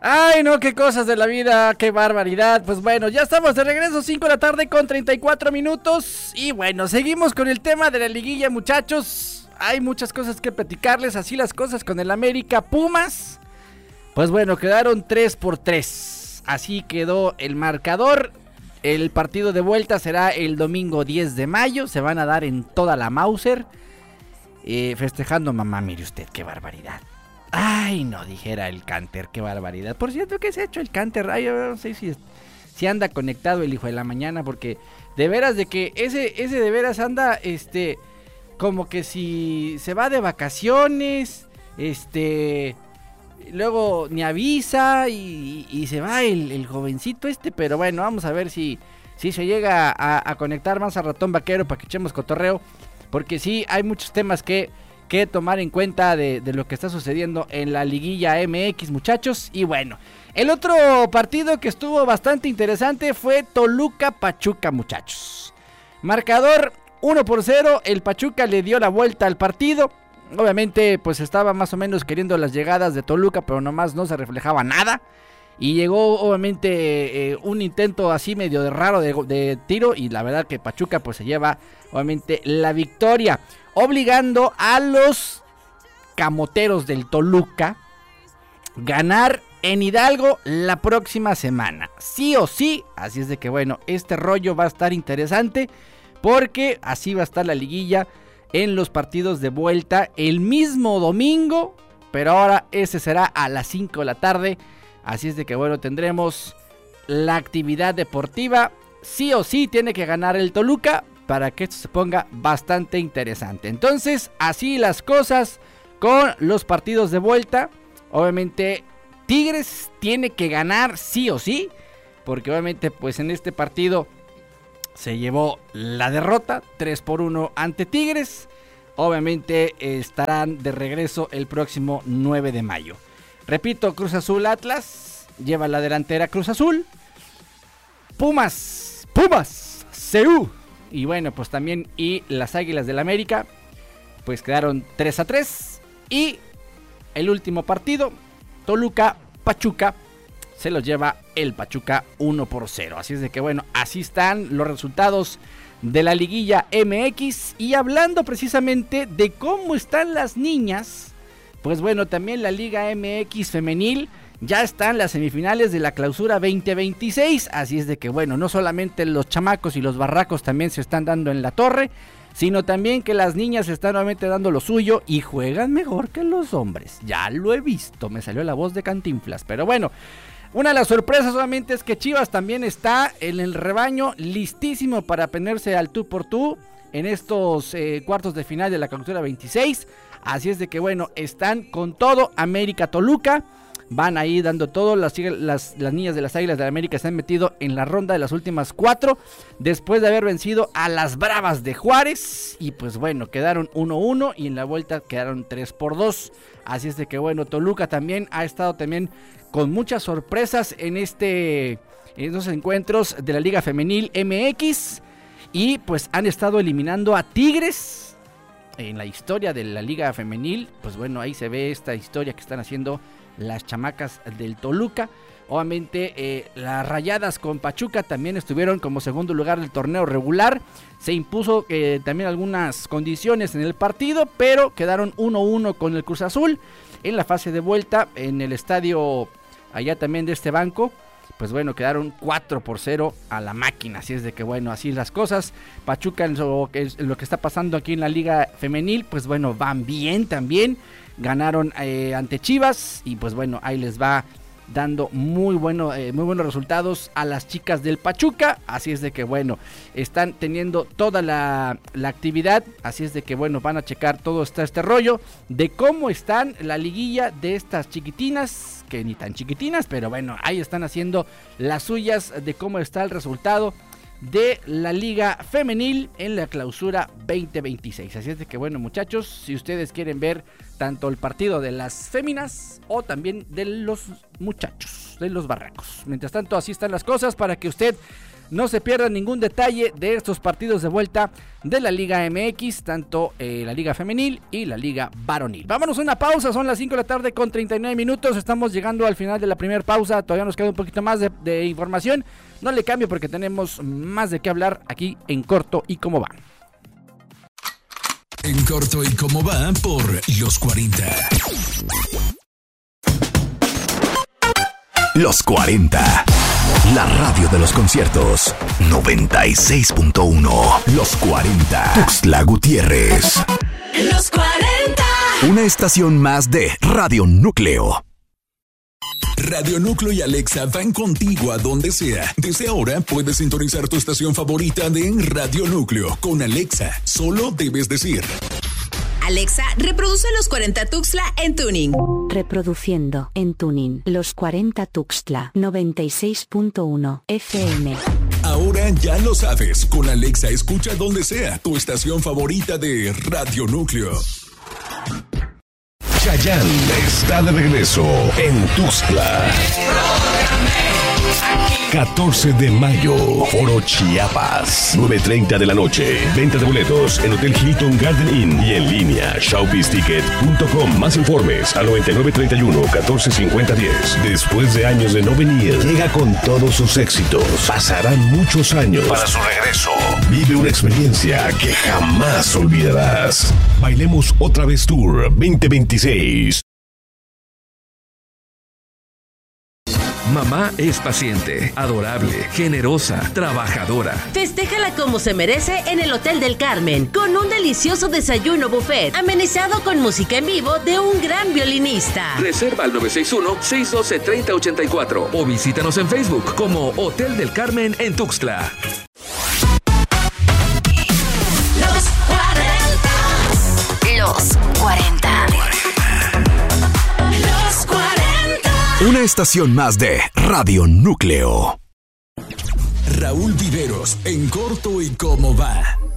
Ay, no, qué cosas de la vida, qué barbaridad. Pues bueno, ya estamos de regreso, 5 de la tarde con 34 minutos. Y bueno, seguimos con el tema de la liguilla, muchachos. Hay muchas cosas que platicarles, así las cosas con el América Pumas. Pues bueno, quedaron 3-3. Así quedó el marcador. El partido de vuelta será el domingo 10 de mayo. Se van a dar en toda la Mauser. Festejando mamá, mire usted, qué barbaridad. Ay, no, dijera el Canter, qué barbaridad. Por cierto, ¿qué se ha hecho el Canter? Ay, yo no sé si anda conectado el hijo de la mañana, porque de veras de que ese de veras anda, como que si se va de vacaciones, luego ni avisa y se va el jovencito pero bueno, vamos a ver si se llega a conectar más a Ratón Vaquero para que echemos cotorreo, porque sí, hay muchos temas que tomar en cuenta de lo que está sucediendo en la liguilla MX, muchachos. Y bueno, el otro partido que estuvo bastante interesante fue Toluca-Pachuca, muchachos. Marcador 1-0, el Pachuca le dio la vuelta al partido. Obviamente pues estaba más o menos queriendo las llegadas de Toluca, pero nomás no se reflejaba nada. Y llegó obviamente un intento así medio raro de tiro, y la verdad que Pachuca pues se lleva obviamente la victoria, obligando a los camoteros del Toluca ganar en Hidalgo la próxima semana, sí o sí. Así es de que bueno, este rollo va a estar interesante, porque así va a estar la liguilla en los partidos de vuelta el mismo domingo, pero ahora ese será a las 5 de la tarde. Así es de que bueno, tendremos la actividad deportiva. Sí o sí tiene que ganar el Toluca para que esto se ponga bastante interesante. Entonces, así las cosas con los partidos de vuelta. Obviamente Tigres tiene que ganar sí o sí, porque obviamente pues en este partido se llevó la derrota 3-1 ante Tigres. Obviamente estarán de regreso el próximo 9 de mayo. Repito, Cruz Azul Atlas lleva la delantera Cruz Azul. Pumas, CU. Y bueno, pues también y las Águilas del América pues quedaron 3-3. Y el último partido, Toluca-Pachuca, se los lleva el Pachuca 1-0. Así es de que bueno, así están los resultados de la liguilla MX. Y hablando precisamente de cómo están las niñas, pues bueno, también la Liga MX femenil ya están las semifinales de la clausura 2026. Así es de que bueno, no solamente los chamacos y los barracos también se están dando en la torre, sino también que las niñas están nuevamente dando lo suyo y juegan mejor que los hombres. Ya lo he visto, me salió la voz de Cantinflas, pero bueno. Una de las sorpresas obviamente es que Chivas también está en el rebaño, listísimo para ponerse al tú por tú en estos cuartos de final de la clausura 26. Así es de que bueno, están con todo. América Toluca van ahí dando todo. Las niñas de las Águilas de la América se han metido en la ronda de las últimas 4, después de haber vencido a las Bravas de Juárez. Y pues bueno, quedaron 1-1 y en la vuelta quedaron 3-2. Así es de que bueno, Toluca también ha estado también con muchas sorpresas en estos encuentros de la Liga Femenil MX. Y pues han estado eliminando a Tigres en la historia de la Liga Femenil. Pues bueno, ahí se ve esta historia que están haciendo las chamacas del Toluca. Obviamente las Rayadas con Pachuca también estuvieron como segundo lugar del torneo regular. Se impuso también algunas condiciones en el partido, pero quedaron 1-1 con el Cruz Azul en la fase de vuelta en el estadio allá también de este banco. Pues bueno, quedaron 4-0 a la máquina. Así es de que bueno, así las cosas. Pachuca en lo que está pasando aquí en la Liga Femenil, pues bueno, van bien también. Ganaron ante Chivas y pues bueno, ahí les va dando muy buenos resultados a las chicas del Pachuca. Así es de que bueno, están teniendo toda la actividad. Así es de que bueno, van a checar todo este rollo de cómo están la liguilla de estas chiquitinas, que ni tan chiquitinas, pero bueno, ahí están haciendo las suyas de cómo está el resultado de la Liga Femenil en la clausura 2026. Así es de que bueno, muchachos, si ustedes quieren ver tanto el partido de las féminas o también de los muchachos, de los barracos. Mientras tanto, así están las cosas para que usted No se pierdan ningún detalle de estos partidos de vuelta de la Liga MX, tanto la Liga Femenil y la Liga Varonil. Vámonos a una pausa, son las 5 de la tarde con 39 minutos. Estamos llegando al final de la primera pausa. Todavía nos queda un poquito más de información. No le cambio porque tenemos más de qué hablar aquí en Corto y Cómo Va. En Corto y Cómo Va por Los 40. Los 40. La radio de los conciertos. 96.1. Los 40. Tuxtla Gutiérrez. Los 40. Una estación más de Radio Núcleo. Radio Núcleo y Alexa van contigo a donde sea. Desde ahora puedes sintonizar tu estación favorita de Radio Núcleo con Alexa. Solo debes decir: Alexa, reproduce Los 40 Tuxtla en tuning. Reproduciendo en tuning Los 40 Tuxtla 96.1 FM. Ahora ya lo sabes. Con Alexa escucha donde sea tu estación favorita de Radio Núcleo. Chayanne está de regreso en Tuxtla. 14 de mayo, Foro Chiapas, 9:30 de la noche. Venta de boletos en Hotel Hilton Garden Inn y en línea showbizticket.com. Más informes al 9931-145010. Después de años de no venir, llega con todos sus éxitos. Pasarán muchos años para su regreso. Vive una experiencia que jamás olvidarás. Bailemos otra vez Tour 2026. Mamá es paciente, adorable, generosa, trabajadora. Festéjala como se merece en el Hotel del Carmen, con un delicioso desayuno buffet, amenizado con música en vivo de un gran violinista. Reserva al 961-612-3084 o visítanos en Facebook como Hotel del Carmen en Tuxtla. Los 40. Los 40. Los 40. Una estación más de Radio Núcleo. Raúl Viveros en Corto y Cómo Va.